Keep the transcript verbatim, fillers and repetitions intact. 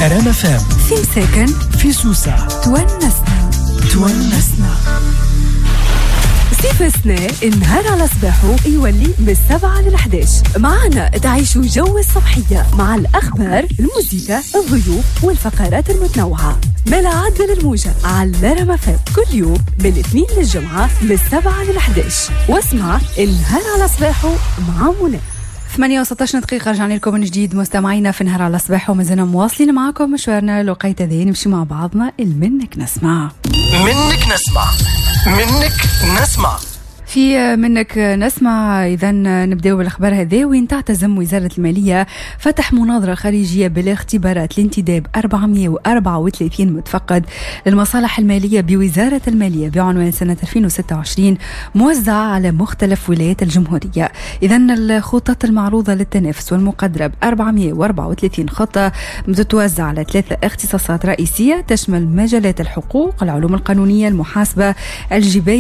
أرانا فام في مساكن في سوسة تونسنا تونسنا. صيف السنة النهار على صباحه يولي من السبعة للحداش. معنا تعيشوا جو الصبحية مع الأخبار، الموسيقى، الضيوف والفقرات المتنوعة. ملا عدل الموجة على رما فام كل يوم من الاثنين للجمعة من السبعة للحداش. واسمع النهار على صباحه مع منى. ثمانية وستة عشر دقيقة رجعنا لكم من جديد مستمعينا في نهار على صباح، ومازلنا مواصلين معكم مشوارنا لقيت ذي نمشي مع بعضنا. المنك نسمع منك نسمع منك نسمع في منك نسمع. إذا نبدأ بالأخبار هذه. وين تعتزم وزارة المالية فتح مناظرة خارجية بالاختبارات لانتداب أربعمائة وأربعة وثلاثين متفقد للمصالح المالية بوزارة المالية بعنوان سنة ألفين وستة وعشرين موزعة على مختلف ولايات الجمهورية. إذا الخطط المعروضة للتنافس والمقدرة ب أربعمائة وأربعة وثلاثين خطة بتتوزع على ثلاثة اختصاصات رئيسية تشمل مجالات الحقوق، العلوم القانونية، المحاسبة، الجباية